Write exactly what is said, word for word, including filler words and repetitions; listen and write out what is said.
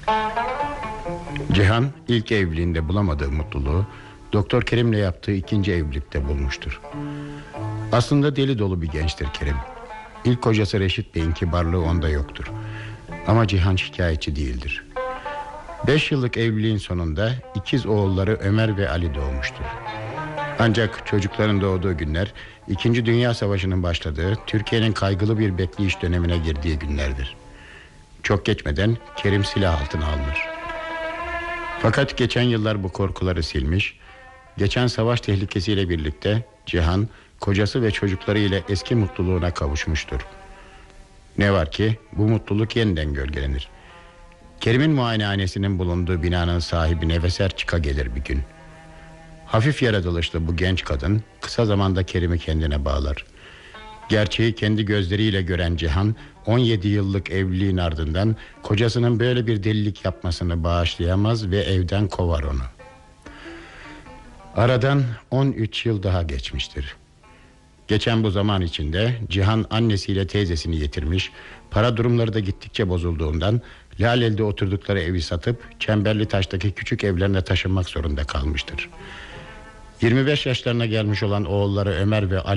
Cihan ilk evliliğinde bulamadığı mutluluğu Doktor Kerim'le yaptığı ikinci evlilikte bulmuştur. Aslında deli dolu bir gençtir Kerim. İlk kocası Reşit Bey'in kibarlığı onda yoktur. Ama Cihan şikayetçi değildir. Beş yıllık evliliğin sonunda ikiz oğulları Ömer ve Ali doğmuştur. Ancak çocukların doğduğu günler İkinci Dünya Savaşı'nın başladığı, Türkiye'nin kaygılı bir bekleyiş dönemine girdiği günlerdir. Çok geçmeden Kerim silah altına alınır. Fakat geçen yıllar bu korkuları silmiş, geçen savaş tehlikesiyle birlikte Cihan, kocası ve çocukları ile eski mutluluğuna kavuşmuştur. Ne var ki bu mutluluk yeniden gölgelenir. Kerim'in muayenehanesinin bulunduğu binanın sahibi Neveser çıka gelir bir gün. Hafif yaratılışlı bu genç kadın kısa zamanda Kerim'i kendine bağlar. Gerçeği kendi gözleriyle gören Cihan, on yedi yıllık evliliğin ardından kocasının böyle bir delilik yapmasını bağışlayamaz ve evden kovar onu. Aradan on üç yıl daha geçmiştir. Geçen bu zaman içinde Cihan annesiyle teyzesini yitirmiş, para durumları da gittikçe bozulduğundan Laleli'de oturdukları evi satıp Çemberlitaş'taki küçük evlerine taşınmak zorunda kalmıştır. yirmi beş yaşlarına gelmiş olan oğulları Ömer ve Ali